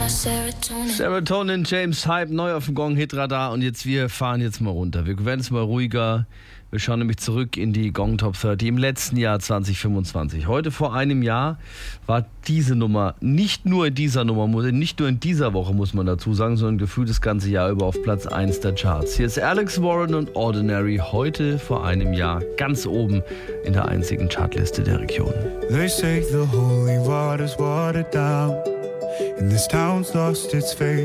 Serotonin, James Hype, neu auf dem Gong-Hit-Radar und wir fahren jetzt mal runter. Wir werden jetzt mal ruhiger. Wir schauen nämlich zurück in die Gong Top 30 im letzten Jahr 2025. Heute vor einem Jahr war diese Nummer, nicht nur in dieser Woche muss man dazu sagen, sondern gefühlt das ganze Jahr über auf Platz 1 der Charts. Hier ist Alex Warren und Ordinary heute vor einem Jahr ganz oben in der einzigen Chartliste der Region. They say the holy water's watered down and this town's lost its faith.